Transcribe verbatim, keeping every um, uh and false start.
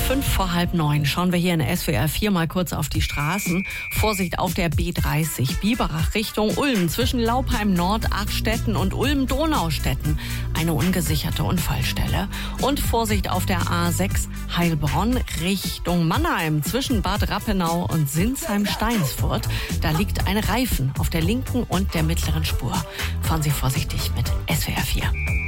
Fünf vor halb neun schauen wir hier in S W R vier mal kurz auf die Straßen. Vorsicht auf der B dreißig, Biberach Richtung Ulm, zwischen Laupheim Nord, Achstetten und Ulm-Donaustetten. Eine ungesicherte Unfallstelle. Und Vorsicht auf der A sechs, Heilbronn Richtung Mannheim, zwischen Bad Rappenau und Sinsheim-Steinsfurt. Da liegt ein Reifen auf der linken und der mittleren Spur. Fahren Sie vorsichtig mit S W R vier.